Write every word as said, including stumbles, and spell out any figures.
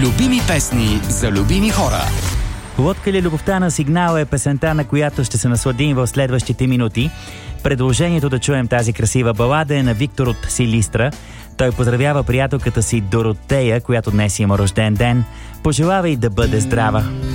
Любими песни за любими хора. Лодка ли любовта на Сигнал е песента, на която ще се насладим в следващите минути. Предложението да чуем тази красива балада е на Виктор от Силистра. Той поздравява приятелката си Доротея, която днес има рожден ден. Пожелава и да бъде здрава.